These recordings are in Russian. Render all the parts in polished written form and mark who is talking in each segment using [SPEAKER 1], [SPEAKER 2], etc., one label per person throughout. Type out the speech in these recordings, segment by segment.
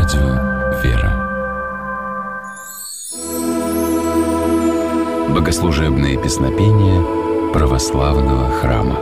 [SPEAKER 1] Радио «Вера». Богослужебные песнопения православного храма.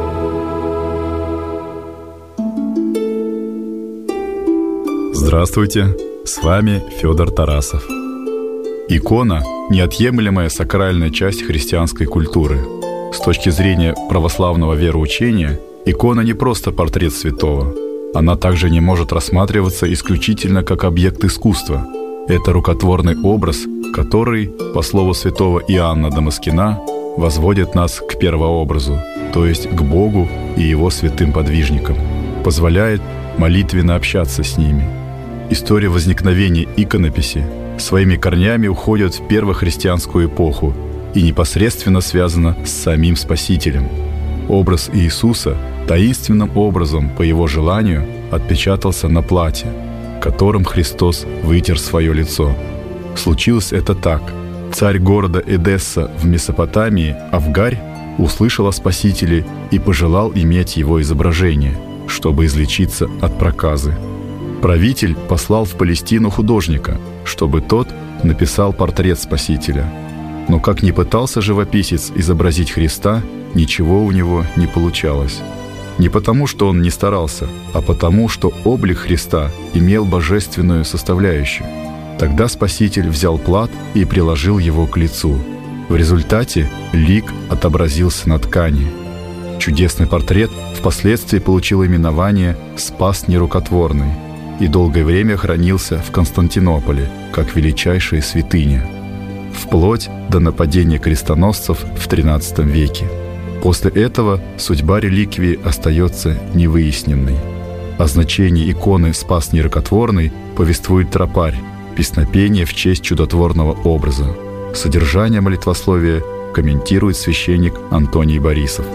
[SPEAKER 2] Здравствуйте, с вами Федор Тарасов. Икона – неотъемлемая сакральная часть христианской культуры. С точки зрения православного вероучения, икона не просто портрет святого. Она также не может рассматриваться исключительно как объект искусства. Это рукотворный образ, который, по слову святого Иоанна Дамаскина, возводит нас к первообразу, то есть к Богу и Его святым подвижникам, позволяет молитвенно общаться с ними. История возникновения иконописи своими корнями уходит в первохристианскую эпоху и непосредственно связана с самим Спасителем. Образ Иисуса таинственным образом, по Его желанию, отпечатался на платье, которым Христос вытер свое лицо. Случилось это так. Царь города Эдесса в Месопотамии, Авгарь, услышал о Спасителе и пожелал иметь его изображение, чтобы излечиться от проказы. Правитель послал в Палестину художника, чтобы тот написал портрет Спасителя. Но как ни пытался живописец изобразить Христа, ничего у него не получалось. Не потому, что он не старался, а потому, что облик Христа имел божественную составляющую. Тогда Спаситель взял плат и приложил его к лицу. В результате лик отобразился на ткани. Чудесный портрет впоследствии получил именование «Спас нерукотворный» и долгое время хранился в Константинополе как величайшая святыня, вплоть до нападения крестоносцев в XIII веке. После этого судьба реликвии остается невыясненной. О значении иконы «Спас нерукотворный» повествует тропарь, песнопение в честь чудотворного образа. Содержание молитвословия комментирует священник Антоний Борисов.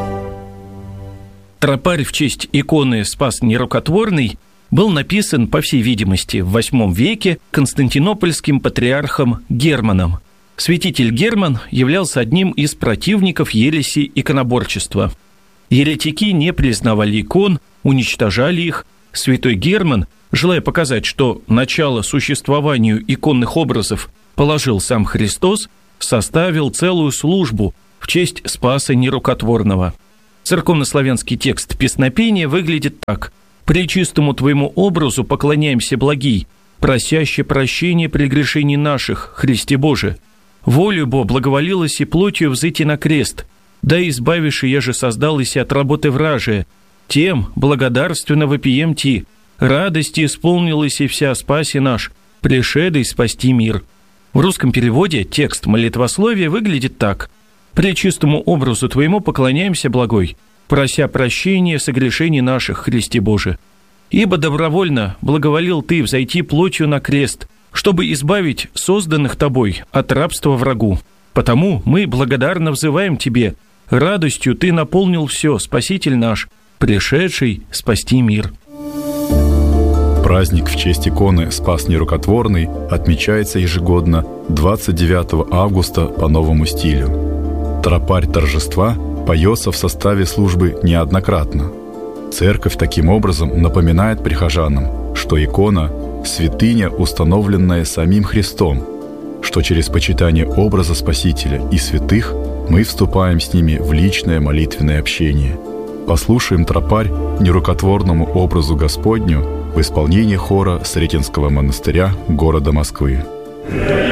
[SPEAKER 3] Тропарь в честь иконы «Спас нерукотворный» был написан, по всей видимости, в VIII веке константинопольским патриархом Германом. Святитель Герман являлся одним из противников ереси иконоборчества. Еретики не признавали икон, уничтожали их. Святой Герман, желая показать, что начало существованию иконных образов положил сам Христос, составил целую службу в честь Спаса нерукотворного. Церковнославянский текст песнопения выглядит так: «Пречистому Твоему образу поклоняемся, благий, просяще прощения прегрешений наших, Христе Боже. Волю Бо благоволилась и плотью взойти на крест, да избавишь, и еже создалась от работы вражия. Тем благодарственно вопием Ти, радости исполнилась и вся спаси наш, пришедой спасти мир». В русском переводе текст молитвословия выглядит так: «Пречистому образу Твоему поклоняемся, благой, прося прощения согрешений наших, Христе Боже. Ибо добровольно благоволил Ты взойти плотью на крест, чтобы избавить созданных Тобой от рабства врагу. Потому мы благодарно взываем Тебе, радостью Ты наполнил все, Спаситель наш, пришедший спасти мир».
[SPEAKER 2] Праздник в честь иконы «Спас нерукотворный» отмечается ежегодно 29 августа по новому стилю. Тропарь торжества поется в составе службы неоднократно. Церковь таким образом напоминает прихожанам, что икона – святыня, установленная самим Христом, что через почитание образа Спасителя и святых мы вступаем с ними в личное молитвенное общение. Послушаем тропарь нерукотворному образу Господню в исполнении хора Сретенского монастыря города Москвы.